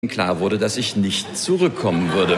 klar wurde, dass ich nicht zurückkommen würde.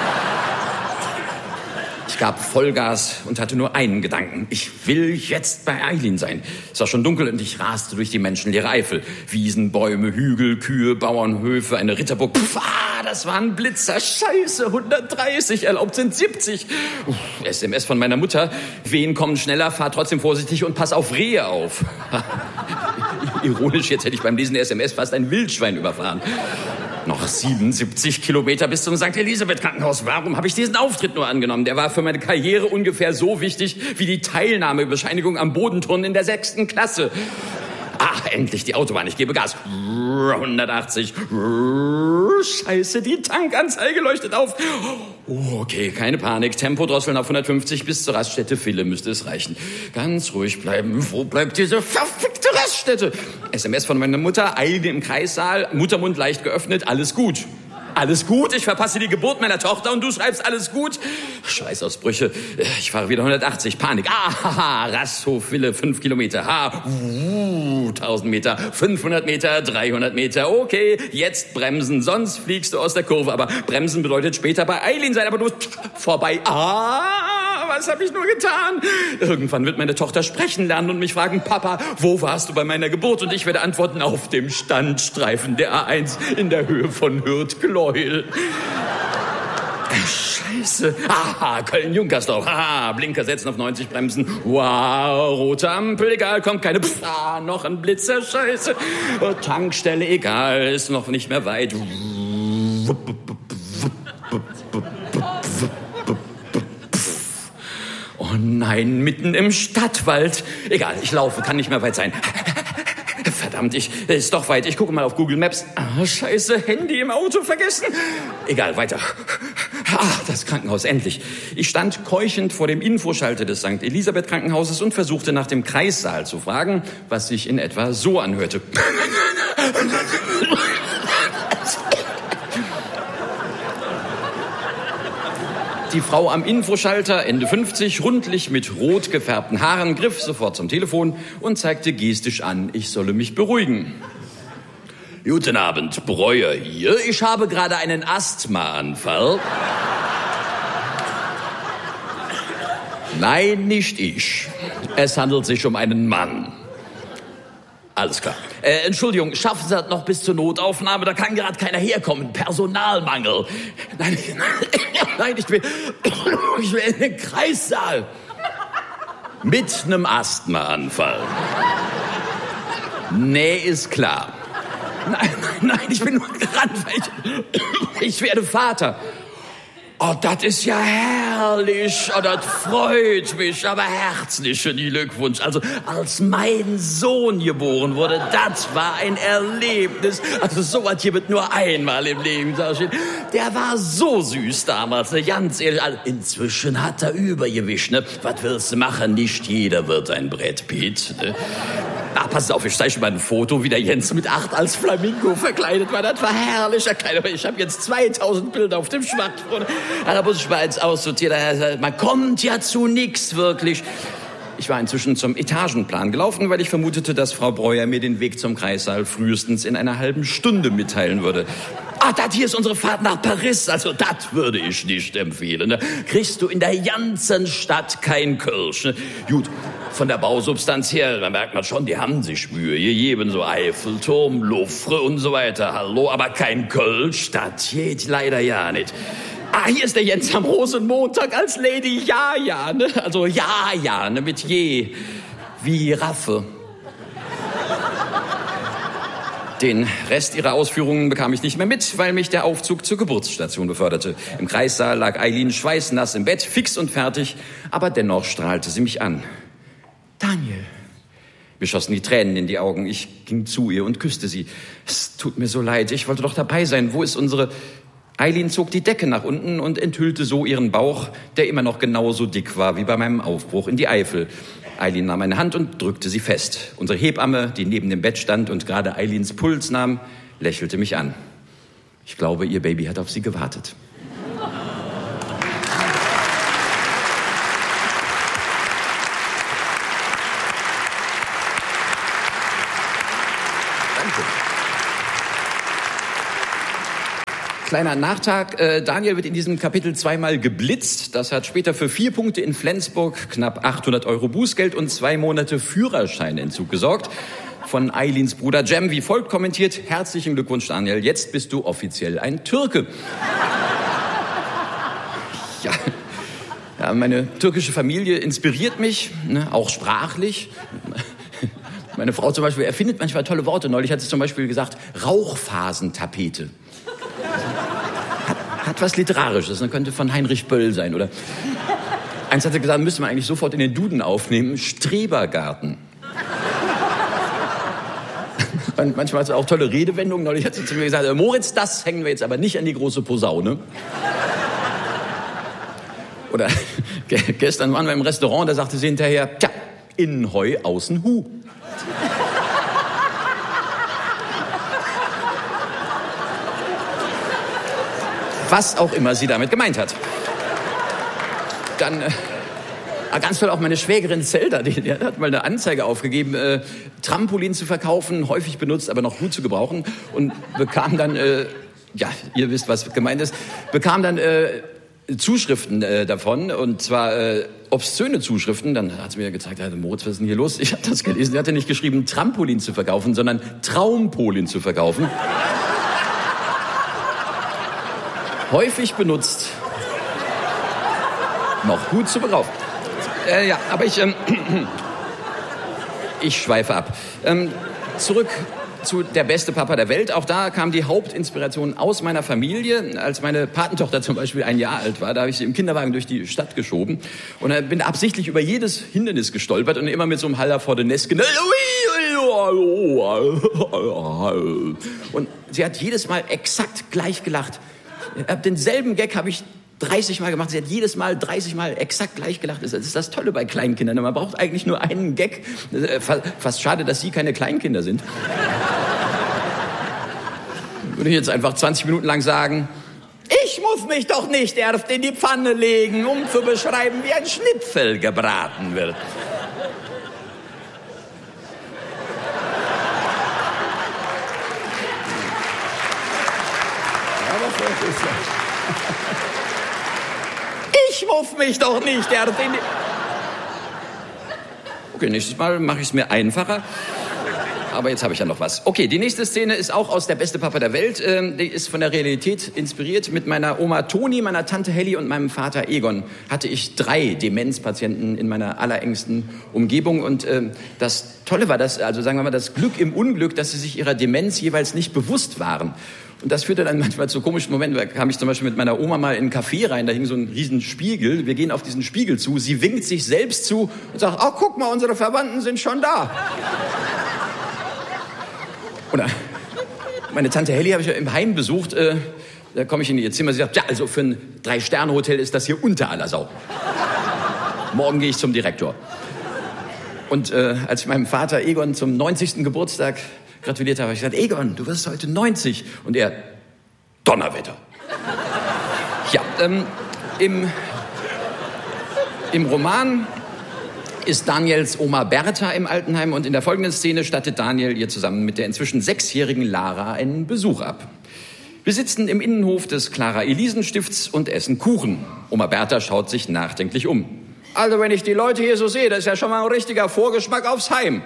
Ich gab Vollgas und hatte nur einen Gedanken. Ich will jetzt bei Eileen sein. Es war schon dunkel und ich raste durch die menschenleere Eifel. Wiesen, Bäume, Hügel, Kühe, Bauernhöfe, eine Ritterburg. Das war ein Blitzer. Scheiße, 130, erlaubt sind 70. SMS von meiner Mutter. Wehen kommen schneller, fahr trotzdem vorsichtig und pass auf Rehe auf. Ironisch, jetzt hätte ich beim Lesen der SMS fast ein Wildschwein überfahren. Noch 77 Kilometer bis zum St. Elisabeth Krankenhaus. Warum habe ich diesen Auftritt nur angenommen? Der war für meine Karriere ungefähr so wichtig wie die Teilnahmebescheinigung am Bodenturnen in der 6. Klasse. Endlich die Autobahn. Ich gebe Gas. 180. Scheiße, die Tankanzeige leuchtet auf. Okay, keine Panik. Tempo drosseln auf 150 bis zur Raststätte Ville müsste es reichen. Ganz ruhig bleiben. Wo bleibt diese verfickte Raststätte? SMS von meiner Mutter. Eileen im Kreissaal. Muttermund leicht geöffnet. Alles gut. Alles gut, ich verpasse die Geburt meiner Tochter und du schreibst alles gut. Schweißausbrüche. Ich fahre wieder 180. Panik. Rasthof Ville, 5 Kilometer. 1000 Meter, 500 Meter, 300 Meter. Okay, jetzt bremsen, sonst fliegst du aus der Kurve. Aber bremsen bedeutet später bei Eileen sein, aber du vorbei. Was habe ich nur getan? Irgendwann wird meine Tochter sprechen lernen und mich fragen, Papa, wo warst du bei meiner Geburt? Und ich werde antworten, auf dem Standstreifen der A1 in der Höhe von Hürth-Gleuel. Scheiße. Köln-Junkersdorf. Blinker setzen auf 90, bremsen. Wow, rote Ampel, egal, kommt keine. Noch ein Blitzer, scheiße. Tankstelle, egal, ist noch nicht mehr weit. Oh nein, mitten im Stadtwald. Egal, ich laufe, kann nicht mehr weit sein. Verdammt, ist doch weit. Ich gucke mal auf Google Maps. Scheiße, Handy im Auto vergessen. Egal, weiter. Das Krankenhaus, endlich. Ich stand keuchend vor dem Infoschalter des St. Elisabeth Krankenhauses und versuchte nach dem Kreissaal zu fragen, was sich in etwa so anhörte. Die Frau am Infoschalter, Ende 50, rundlich mit rot gefärbten Haaren, griff sofort zum Telefon und zeigte gestisch an, ich solle mich beruhigen. Guten Abend, Breuer hier. Ich habe gerade einen Asthmaanfall. Nein, nicht ich. Es handelt sich um einen Mann. Alles klar. Entschuldigung, schaffen Sie das noch bis zur Notaufnahme? Da kann gerade keiner herkommen. Personalmangel. Nein, ich will in den Kreissaal. Mit einem Asthmaanfall. Nee, ist klar. Nein, ich bin nur gerannt, weil ich werde Vater. Oh, das ist ja herrlich. Oh, das freut mich. Aber herzlichen Glückwunsch. Also, als mein Sohn geboren wurde, das war ein Erlebnis. Also, sowas hier wird nur einmal im Leben geschehen. Der war so süß damals, ne? Ganz ehrlich. Also, inzwischen hat er Übergewicht, ne? Was willst du machen? Nicht jeder wird ein Brett Pitt, ne? Pass auf, ich zeige mal ein Foto, wie der Jens mit 8 als Flamingo verkleidet war. Das war herrlich. Ich habe jetzt 2000 Bilder auf dem Smartphone. Da muss ich mal eins aussortieren. Man kommt ja zu nix, wirklich. Ich war inzwischen zum Etagenplan gelaufen, weil ich vermutete, dass Frau Breuer mir den Weg zum Kreissaal frühestens in einer halben Stunde mitteilen würde. Das hier ist unsere Fahrt nach Paris. Also, das würde ich nicht empfehlen. Ne? Kriegst du in der ganzen Stadt kein Kölsch. Ne? Gut, von der Bausubstanz her, da merkt man schon, die haben sich Mühe. Hier geben so Eiffelturm, Louvre und so weiter. Hallo, aber kein Kölsch, das geht leider ja nicht. Hier ist der Jens am Rosenmontag als Lady Jaja, ne? Also Jaja, ne? Mit Je. Wie Raffe. Den Rest ihrer Ausführungen bekam ich nicht mehr mit, weil mich der Aufzug zur Geburtsstation beförderte. Im Kreissaal lag Eileen schweißnass im Bett, fix und fertig, aber dennoch strahlte sie mich an. Daniel. Mir schossen die Tränen in die Augen. Ich ging zu ihr und küsste sie. Es tut mir so leid, ich wollte doch dabei sein. Wo ist unsere... Eileen zog die Decke nach unten und enthüllte so ihren Bauch, der immer noch genauso dick war wie bei meinem Aufbruch in die Eifel. Eileen nahm meine Hand und drückte sie fest. Unsere Hebamme, die neben dem Bett stand und gerade Eileens Puls nahm, lächelte mich an. Ich glaube, ihr Baby hat auf sie gewartet. Danke. Kleiner Nachtrag, Daniel wird in diesem Kapitel zweimal geblitzt. Das hat später für 4 Punkte in Flensburg, knapp 800 € Bußgeld und 2 Monate Führerscheinentzug gesorgt. Von Ailins Bruder Cem wie folgt kommentiert: Herzlichen Glückwunsch, Daniel, jetzt bist du offiziell ein Türke. Ja, meine türkische Familie inspiriert mich, ne, auch sprachlich. Meine Frau zum Beispiel erfindet manchmal tolle Worte. Neulich hat sie zum Beispiel gesagt, Rauchphasentapete. Hat was Literarisches, das könnte von Heinrich Böll sein. Oder eins hat sie gesagt, müsste man eigentlich sofort in den Duden aufnehmen, Strebergarten. Und manchmal hat sie auch tolle Redewendungen. Neulich hat sie zu mir gesagt, Moritz, das hängen wir jetzt aber nicht an die große Posaune. Oder gestern waren wir im Restaurant, da sagte sie hinterher, tja, innen Heu, außen Hu. Was auch immer sie damit gemeint hat. Dann ganz toll auch meine Schwägerin Zelda, die hat mal eine Anzeige aufgegeben, Trampolin zu verkaufen, häufig benutzt, aber noch gut zu gebrauchen. Und bekam dann, ja, ihr wisst, was gemeint ist, bekam dann Zuschriften davon, und zwar obszöne Zuschriften. Dann hat sie mir gezeigt, Moritz, was ist denn hier los? Ich habe das gelesen. Sie hatte nicht geschrieben, Trampolin zu verkaufen, sondern Traumpolin zu verkaufen. Häufig benutzt, noch gut zu gebrauchen. Ja, aber ich schweife ab. Zurück zu Der beste Papa der Welt. Auch da kam die Hauptinspiration aus meiner Familie. Als meine Patentochter zum Beispiel 1 Jahr alt war, da habe ich sie im Kinderwagen durch die Stadt geschoben und bin absichtlich über jedes Hindernis gestolpert und immer mit so einem Hallervordenesken. Und sie hat jedes Mal exakt gleich gelacht. Denselben Gag habe ich 30 Mal gemacht. Sie hat jedes Mal 30 Mal exakt gleich gelacht. Das ist das Tolle bei Kleinkindern. Man braucht eigentlich nur einen Gag. Fast schade, dass Sie keine Kleinkinder sind. Würde ich jetzt einfach 20 Minuten lang sagen, ich muss mich doch nicht erst in die Pfanne legen, um zu beschreiben, wie ein Schnitzel gebraten wird. Ich muss mich doch nicht erst in die... Okay, nächstes Mal mache ich es mir einfacher. Aber jetzt habe ich ja noch was. Okay, die nächste Szene ist auch aus Der beste Papa der Welt. Die ist von der Realität inspiriert. Mit meiner Oma Toni, meiner Tante Helly und meinem Vater Egon hatte ich 3 Demenzpatienten in meiner allerengsten Umgebung. Und das Tolle war, also sagen wir mal, das Glück im Unglück, dass sie sich ihrer Demenz jeweils nicht bewusst waren. Und das führte dann manchmal zu komischen Momenten. Da kam ich zum Beispiel mit meiner Oma mal in einen Café rein, da hing so ein riesen Spiegel. Wir gehen auf diesen Spiegel zu, sie winkt sich selbst zu und sagt, oh, guck mal, unsere Verwandten sind schon da. Oder meine Tante Helly habe ich ja im Heim besucht. Da komme ich in ihr Zimmer, sie sagt, ja, also für ein 3-Sterne-Hotel ist das hier unter aller Sau. Morgen gehe ich zum Direktor. Und als ich meinem Vater Egon zum 90. Geburtstag gratuliert habe, habe ich gesagt, Egon, du wirst heute 90. Und er, Donnerwetter. Ja, im Roman ist Daniels Oma Bertha im Altenheim und in der folgenden Szene stattet Daniel ihr zusammen mit der inzwischen 6-jährigen Lara einen Besuch ab. Wir sitzen im Innenhof des Clara-Elisen-Stifts und essen Kuchen. Oma Bertha schaut sich nachdenklich um. Also wenn ich die Leute hier so sehe, das ist ja schon mal ein richtiger Vorgeschmack aufs Heim.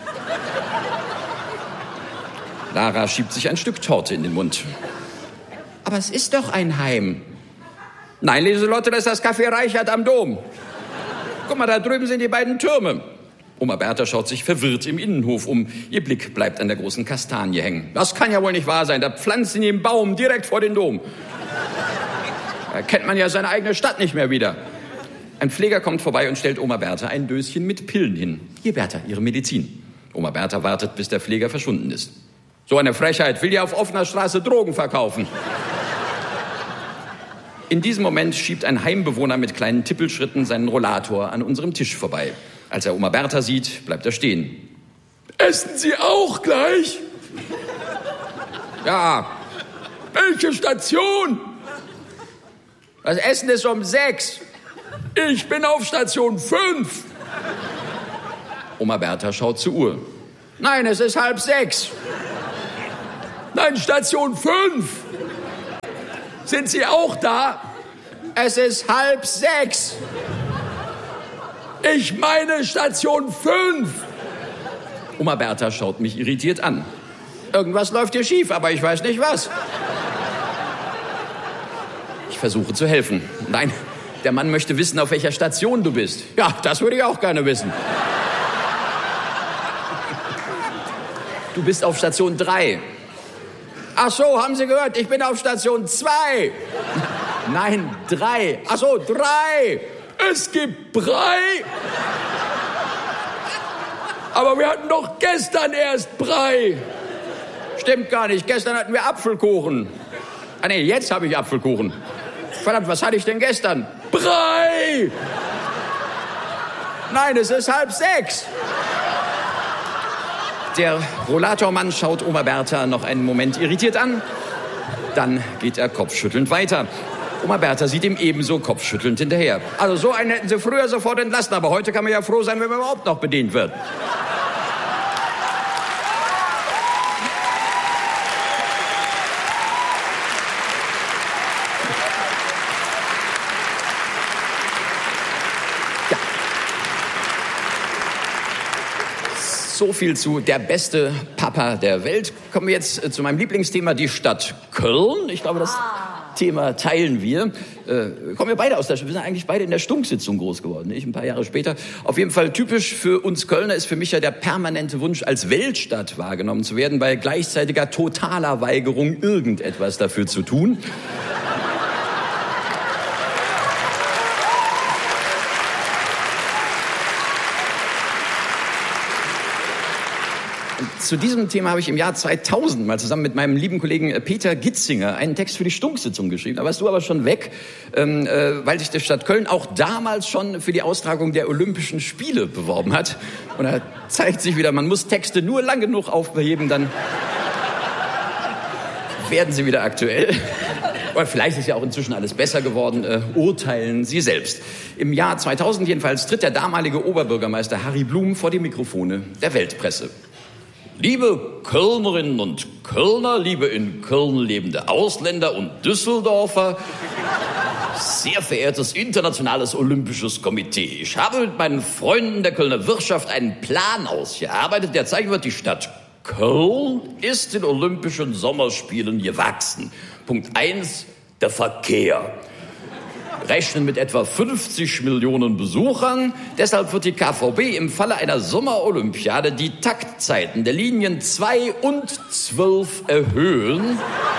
Lara schiebt sich ein Stück Torte in den Mund. Aber es ist doch ein Heim. Nein, liebe Leute, das ist das Café Reichert am Dom. Guck mal, da drüben sind die beiden Türme. Oma Bertha schaut sich verwirrt im Innenhof um. Ihr Blick bleibt an der großen Kastanie hängen. Das kann ja wohl nicht wahr sein. Da pflanzen die einen Baum direkt vor den Dom. Da kennt man ja seine eigene Stadt nicht mehr wieder. Ein Pfleger kommt vorbei und stellt Oma Bertha ein Döschen mit Pillen hin. Hier, Bertha, Ihre Medizin. Oma Bertha wartet, bis der Pfleger verschwunden ist. So eine Frechheit, will ja auf offener Straße Drogen verkaufen. In diesem Moment schiebt ein Heimbewohner mit kleinen Tippelschritten seinen Rollator an unserem Tisch vorbei. Als er Oma Bertha sieht, bleibt er stehen. Essen Sie auch gleich? Ja. Welche Station? Das Essen ist um 6. Ich bin auf Station 5. Oma Bertha schaut zur Uhr. Nein, es ist 5:30. Nein, Station 5. Sind Sie auch da? Es ist 5:30. Ich meine Station 5. Oma Bertha schaut mich irritiert an. Irgendwas läuft hier schief, aber ich weiß nicht was. Ich versuche zu helfen. Nein, der Mann möchte wissen, auf welcher Station du bist. Ja, das würde ich auch gerne wissen. Du bist auf Station 3. Ach so, haben Sie gehört? Ich bin auf Station 2. Nein, 3. Ach so, 3. Es gibt Brei. Aber wir hatten doch gestern erst Brei. Stimmt gar nicht. Gestern hatten wir Apfelkuchen. Ah nee, jetzt habe ich Apfelkuchen. Verdammt, was hatte ich denn gestern? Brei. Nein, es ist 5:30. Der Rollatormann schaut Oma Bertha noch einen Moment irritiert an. Dann geht er kopfschüttelnd weiter. Oma Bertha sieht ihm ebenso kopfschüttelnd hinterher. Also so einen hätten Sie früher sofort entlassen, aber heute kann man ja froh sein, wenn man überhaupt noch bedient wird. So viel zu der beste Papa der Welt. Kommen wir jetzt zu meinem Lieblingsthema, die Stadt Köln. Ich glaube, das Thema teilen wir. Kommen wir beide aus wir sind eigentlich beide in der Stunksitzung groß geworden, ich ein paar Jahre später. Auf jeden Fall typisch für uns Kölner ist für mich ja der permanente Wunsch, als Weltstadt wahrgenommen zu werden, bei gleichzeitiger totaler Weigerung, irgendetwas dafür zu tun. Zu diesem Thema habe ich im Jahr 2000 mal zusammen mit meinem lieben Kollegen Peter Gitzinger einen Text für die Stunksitzung geschrieben. Da warst du aber schon weg, weil sich die Stadt Köln auch damals schon für die Austragung der Olympischen Spiele beworben hat. Und da zeigt sich wieder, man muss Texte nur lang genug aufheben, dann werden sie wieder aktuell. Oder vielleicht ist ja auch inzwischen alles besser geworden. Urteilen Sie selbst. Im Jahr 2000 jedenfalls tritt der damalige Oberbürgermeister Harry Blum vor die Mikrofone der Weltpresse. Liebe Kölnerinnen und Kölner, liebe in Köln lebende Ausländer und Düsseldorfer, sehr verehrtes internationales Olympisches Komitee. Ich habe mit meinen Freunden der Kölner Wirtschaft einen Plan ausgearbeitet, der zeigen wird, die Stadt Köln ist den Olympischen Sommerspielen gewachsen. Punkt 1, der Verkehr. Rechnen mit etwa 50 Millionen Besuchern. Deshalb wird die KVB im Falle einer Sommerolympiade die Taktzeiten der Linien 2 und 12 erhöhen.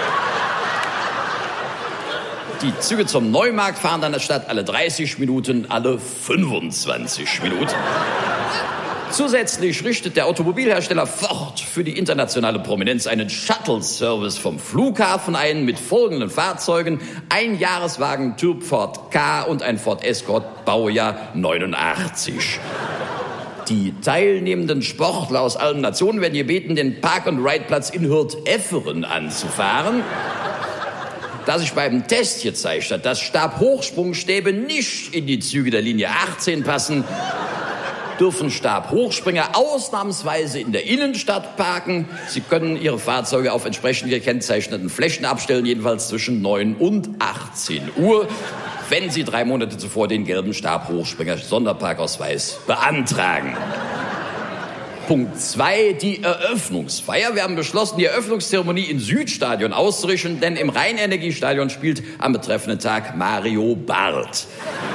Die Züge zum Neumarkt fahren dann statt alle 30 Minuten alle 25 Minuten. Zusätzlich richtet der Automobilhersteller Ford für die internationale Prominenz einen Shuttle-Service vom Flughafen ein mit folgenden Fahrzeugen: ein Jahreswagen Typ Ford K und ein Ford Escort Baujahr 89. Die teilnehmenden Sportler aus allen Nationen werden gebeten, den Park-and-Ride-Platz in Hürth-Efferen anzufahren. Da sich beim Test gezeigt hat, dass Stabhochsprungstäbe nicht in die Züge der Linie 18 passen, dürfen Stabhochspringer ausnahmsweise in der Innenstadt parken. Sie können ihre Fahrzeuge auf entsprechend gekennzeichneten Flächen abstellen, jedenfalls zwischen 9 und 18 Uhr, wenn Sie 3 Monate zuvor den gelben Stabhochspringer-Sonderparkausweis beantragen. Punkt 2, die Eröffnungsfeier. Wir haben beschlossen, die Eröffnungszeremonie im Südstadion auszurichten, denn im Rheinenergiestadion spielt am betreffenden Tag Mario Barth.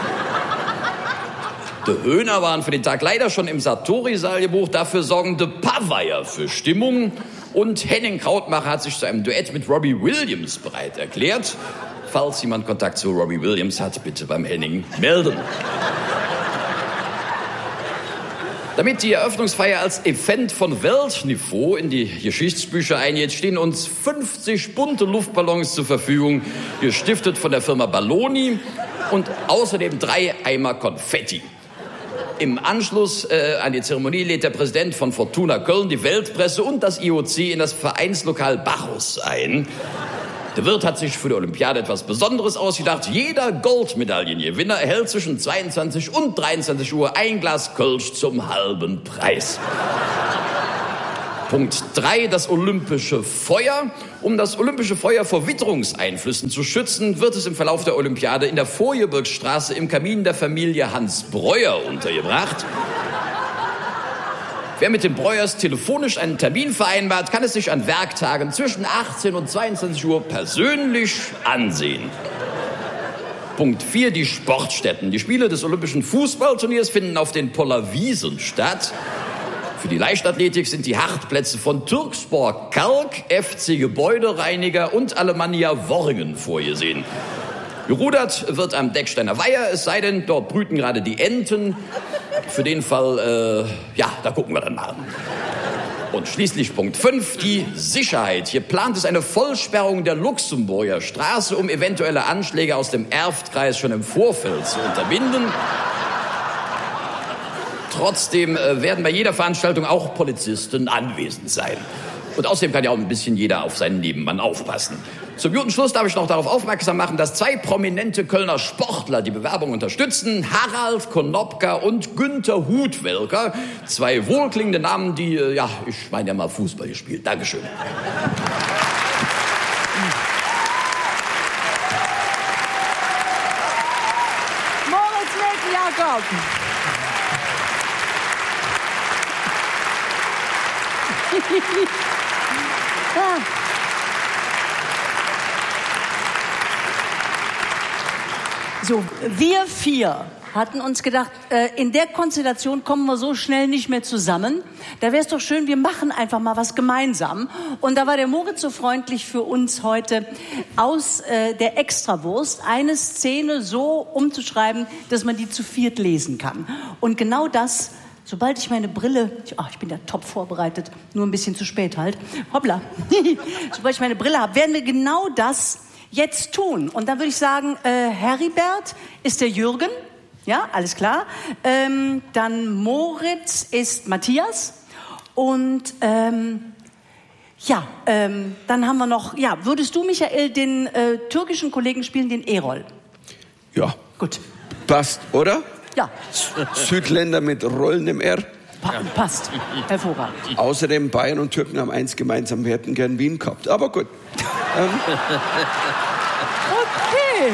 Die Höhner waren für den Tag leider schon im Sartori-Saal gebucht, dafür sorgende Paveier für Stimmung. Und Henning Krautmacher hat sich zu einem Duett mit Robbie Williams bereit erklärt. Falls jemand Kontakt zu Robbie Williams hat, bitte beim Henning melden. Damit die Eröffnungsfeier als Event von Weltniveau in die Geschichtsbücher eingeht, stehen uns 50 bunte Luftballons zur Verfügung, gestiftet von der Firma Balloni, und außerdem 3 Eimer Konfetti. Im Anschluss an die Zeremonie lädt der Präsident von Fortuna Köln die Weltpresse und das IOC in das Vereinslokal Bacchus ein. Der Wirt hat sich für die Olympiade etwas Besonderes ausgedacht. Jeder Goldmedaillengewinner erhält zwischen 22 und 23 Uhr ein Glas Kölsch zum halben Preis. Punkt 3, das olympische Feuer. Um das olympische Feuer vor Witterungseinflüssen zu schützen, wird es im Verlauf der Olympiade in der Vorjeburgsstraße im Kamin der Familie Hans Breuer untergebracht. Wer mit den Breuers telefonisch einen Termin vereinbart, kann es sich an Werktagen zwischen 18 und 22 Uhr persönlich ansehen. Punkt 4, die Sportstätten. Die Spiele des Olympischen Fußballturniers finden auf den Pollerwiesen statt. Für die Leichtathletik sind die Hartplätze von Türkspor Kalk, FC Gebäudereiniger und Alemannia Worringen vorgesehen. Gerudert wird am Decksteiner Weiher, es sei denn, dort brüten gerade die Enten. Für den Fall, da gucken wir dann mal. Und schließlich Punkt 5, die Sicherheit. Hier plant es eine Vollsperrung der Luxemburger Straße, um eventuelle Anschläge aus dem Erftkreis schon im Vorfeld zu unterbinden. Trotzdem werden bei jeder Veranstaltung auch Polizisten anwesend sein. Und außerdem kann ja auch ein bisschen jeder auf seinen Nebenmann aufpassen. Zum guten Schluss darf ich noch darauf aufmerksam machen, dass 2 prominente Kölner Sportler die Bewerbung unterstützen. Harald Konopka und Günther Hutwelker. 2 wohlklingende Namen, die, ich meine ja mal Fußball gespielt. Dankeschön. Moritz Jakob. So, wir 4 hatten uns gedacht, in der Konstellation kommen wir so schnell nicht mehr zusammen. Da wäre es doch schön, wir machen einfach mal was gemeinsam. Und da war der Moritz so freundlich für uns heute, aus der Extrawurst eine Szene so umzuschreiben, dass man die zu 4 lesen kann. Und genau das... Sobald ich meine Brille, ich bin ja top vorbereitet, nur ein bisschen zu spät halt, hoppla, sobald ich meine Brille habe, werden wir genau das jetzt tun. Und dann würde ich sagen, Heribert ist der Jürgen, ja, alles klar. Dann Moritz ist Matthias und dann haben wir noch, würdest du, Michael, den türkischen Kollegen spielen, den Erol? Ja. Gut. Passt, oder? Ja. Südländer mit rollendem R. Passt. Hervorragend. Außerdem Bayern und Türken haben eins gemeinsam, wir hätten gern Wien gehabt. Aber gut. Okay.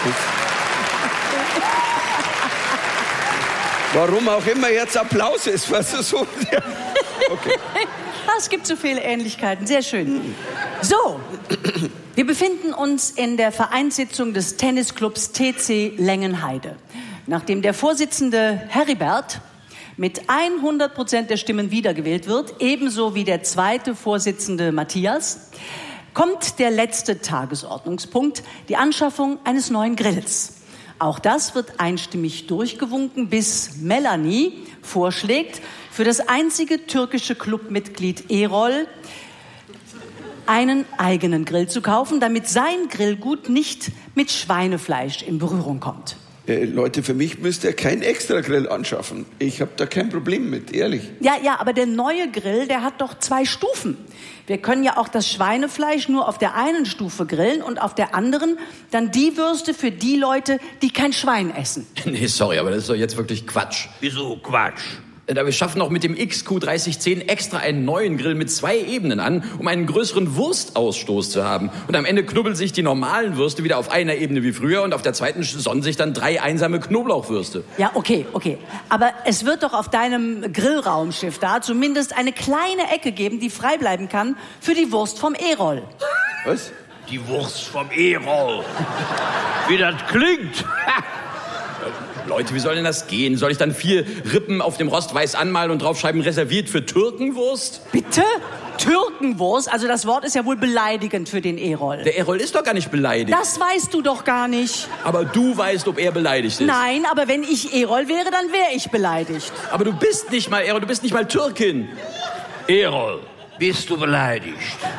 Warum auch immer jetzt Applaus ist, was ist so. Okay. Es gibt so viele Ähnlichkeiten. Sehr schön. So, wir befinden uns in der Vereinssitzung des Tennisclubs TC Lengenheide. Nachdem der Vorsitzende Heribert mit 100% der Stimmen wiedergewählt wird, ebenso wie der zweite Vorsitzende Matthias, kommt der letzte Tagesordnungspunkt, die Anschaffung eines neuen Grills. Auch das wird einstimmig durchgewunken, bis Melanie vorschlägt, für das einzige türkische Clubmitglied Erol einen eigenen Grill zu kaufen, damit sein Grillgut nicht mit Schweinefleisch in Berührung kommt. Leute, für mich müsst ihr kein extra Grill anschaffen. Ich habe da kein Problem mit, ehrlich. Ja, aber der neue Grill, der hat doch 2 Stufen. Wir können ja auch das Schweinefleisch nur auf der einen Stufe grillen und auf der anderen dann die Würste für die Leute, die kein Schwein essen. Nee, sorry, aber das ist doch jetzt wirklich Quatsch. Wieso Quatsch? Wir schaffen auch mit dem XQ3010 extra einen neuen Grill mit 2 Ebenen an, um einen größeren Wurstausstoß zu haben. Und am Ende knubbeln sich die normalen Würste wieder auf einer Ebene wie früher und auf der zweiten sonnen sich dann 3 einsame Knoblauchwürste. Ja, okay. Aber es wird doch auf deinem Grillraumschiff da zumindest eine kleine Ecke geben, die frei bleiben kann für die Wurst vom Erol. Was? Die Wurst vom Erol. Wie das klingt. Leute, wie soll denn das gehen? Soll ich dann 4 Rippen auf dem Rost weiß anmalen und draufschreiben, reserviert für Türkenwurst? Bitte? Türkenwurst? Also das Wort ist ja wohl beleidigend für den Erol. Der Erol ist doch gar nicht beleidigt. Das weißt du doch gar nicht. Aber du weißt, ob er beleidigt ist. Nein, aber wenn ich Erol wäre, dann wäre ich beleidigt. Aber du bist nicht mal Erol, du bist nicht mal Türkin. Erol, bist du beleidigt?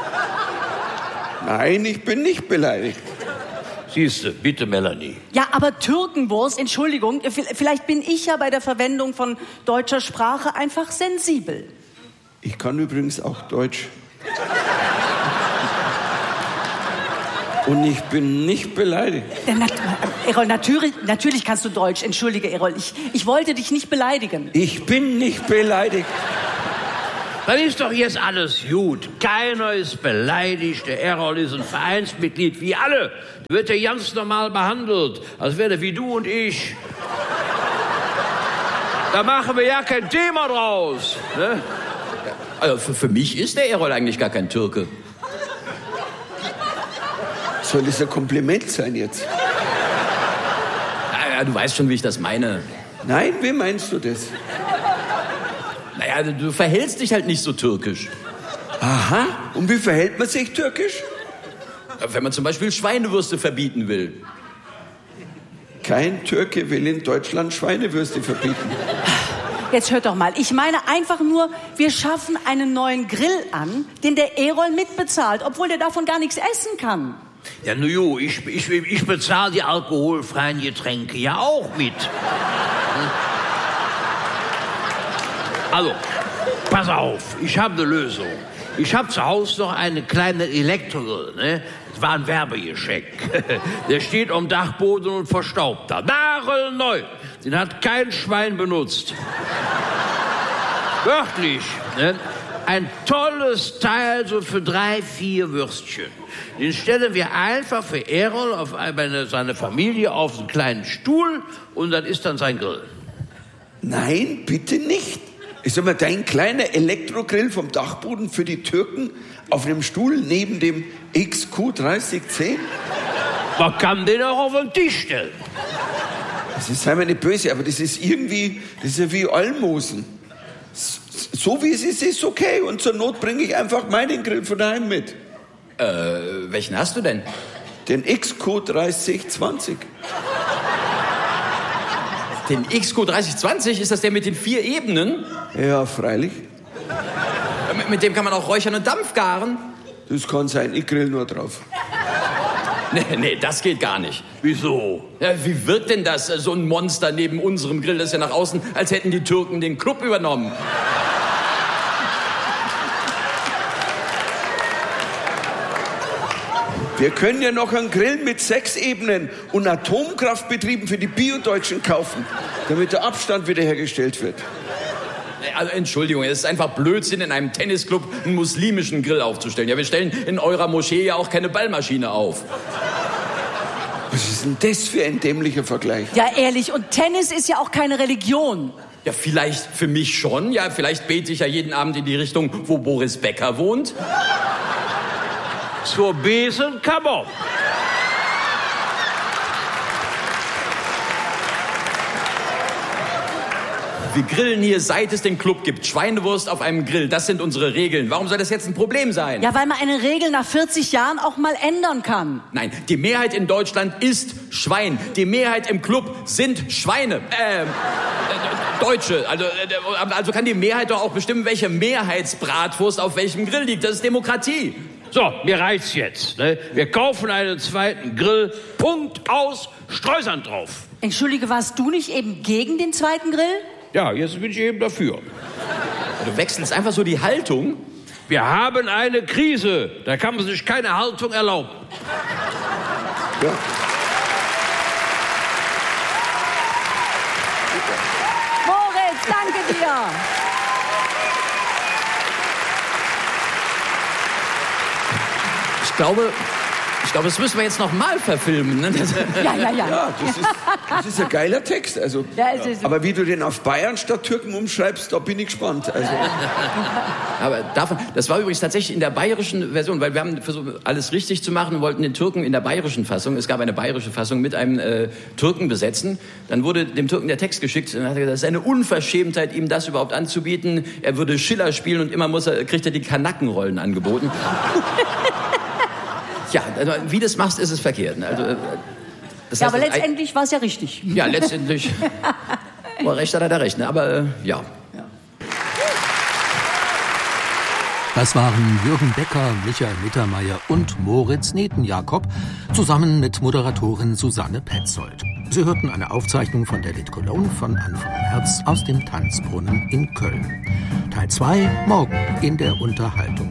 Nein, ich bin nicht beleidigt. Siehste, bitte, Melanie. Ja, aber Türkenwurst, Entschuldigung, vielleicht bin ich ja bei der Verwendung von deutscher Sprache einfach sensibel. Ich kann übrigens auch Deutsch. Und ich bin nicht beleidigt. Erol, natürlich kannst du Deutsch. Entschuldige, Erol, ich wollte dich nicht beleidigen. Ich bin nicht beleidigt. Dann ist doch jetzt alles gut. Keiner ist beleidigt. Der Errol ist ein Vereinsmitglied wie alle. Der wird ja ganz normal behandelt, als wäre er wie du und ich. Da machen wir ja kein Thema draus. Ne? Also für mich ist der Errol eigentlich gar kein Türke. Soll das ein Kompliment sein jetzt? Ja, du weißt schon, wie ich das meine. Nein, wie meinst du das? Naja, du verhältst dich halt nicht so türkisch. Aha, und wie verhält man sich türkisch? Wenn man zum Beispiel Schweinewürste verbieten will. Kein Türke will in Deutschland Schweinewürste verbieten. Jetzt hört doch mal, ich meine einfach nur, wir schaffen einen neuen Grill an, den der Errol mitbezahlt, obwohl der davon gar nichts essen kann. Ja, nuju, ich bezahle die alkoholfreien Getränke ja auch mit. Also, pass auf, ich habe eine Lösung. Ich habe zu Hause noch eine kleine Elektrogrill, ne? Das war ein Werbegeschenk. Der steht am Dachboden und verstaubt da. Nagelneu. Den hat kein Schwein benutzt. Wirklich, ne? Ein tolles Teil so für 3, 4 Würstchen. Den stellen wir einfach für Errol auf seine Familie auf einen kleinen Stuhl und das ist dann sein Grill. Nein, bitte nicht. Ich sag mal, dein kleiner Elektrogrill vom Dachboden für die Türken auf einem Stuhl neben dem XQ3010? Man kann den auch auf den Tisch stellen. Das ist, sei mir nicht böse, aber das ist irgendwie, das ist ja wie Almosen. So wie es ist okay. Und zur Not bringe ich einfach meinen Grill von daheim mit. Welchen hast du denn? Den XQ3020. Den XQ3020? Ist das der mit den 4 Ebenen? Ja, freilich. Mit dem kann man auch räuchern und Dampf garen? Das kann sein, ich grill nur drauf. Nee, das geht gar nicht. Wieso? Ja, wie wirkt denn das, so ein Monster neben unserem Grill? Das ist ja nach außen, als hätten die Türken den Club übernommen. Wir können ja noch einen Grill mit 6 Ebenen und Atomkraftbetrieben für die Bio-Deutschen kaufen, damit der Abstand wiederhergestellt wird. Also Entschuldigung, es ist einfach Blödsinn, in einem Tennisclub einen muslimischen Grill aufzustellen. Ja, wir stellen in eurer Moschee ja auch keine Ballmaschine auf. Was ist denn das für ein dämlicher Vergleich? Ja, ehrlich, und Tennis ist ja auch keine Religion. Ja, vielleicht für mich schon. Ja, vielleicht bete ich ja jeden Abend in die Richtung, wo Boris Becker wohnt. Zur Besenkammer. Wir grillen hier, seit es den Club gibt. Schweinewurst auf einem Grill, das sind unsere Regeln. Warum soll das jetzt ein Problem sein? Ja, weil man eine Regel nach 40 Jahren auch mal ändern kann. Nein, die Mehrheit in Deutschland ist Schwein. Die Mehrheit im Club sind Schweine. Deutsche. Also kann die Mehrheit doch auch bestimmen, welche Mehrheitsbratwurst auf welchem Grill liegt. Das ist Demokratie. So, mir reicht's jetzt. Ne? Wir kaufen einen zweiten Grill. Punkt, aus, Streusand drauf. Entschuldige, warst du nicht eben gegen den zweiten Grill? Ja, jetzt bin ich eben dafür. Du wechselst einfach so die Haltung. Wir haben eine Krise. Da kann man sich keine Haltung erlauben. Ja. Moritz, danke dir. Ich glaube, das müssen wir jetzt noch mal verfilmen. Ne? Ja. Ja, das ist ein geiler Text. Also, Ja, es ist- aber wie du den auf Bayern statt Türken umschreibst, da bin ich gespannt. Also, Aber das war übrigens tatsächlich in der bayerischen Version, weil wir haben versucht, alles richtig zu machen und wollten den Türken in der bayerischen Fassung, es gab eine bayerische Fassung, mit einem Türken besetzen. Dann wurde dem Türken der Text geschickt und dann hat er gesagt, es ist eine Unverschämtheit, ihm das überhaupt anzubieten. Er würde Schiller spielen und immer kriegt er die Kanackenrollen angeboten. Ja, also, wie du das machst, ist es verkehrt. Ne? Also, das Ja, heißt, aber letztendlich war es ja richtig. Ja, letztendlich. Aber recht hat er recht, ne? Aber ja. Das waren Jürgen Becker, Michael Mittermeier und Moritz Netenjakob, zusammen mit Moderatorin Susanne Petzold. Sie hörten eine Aufzeichnung von der Lit Cologne von Anfang März aus dem Tanzbrunnen in Köln. Teil 2 morgen in der Unterhaltung.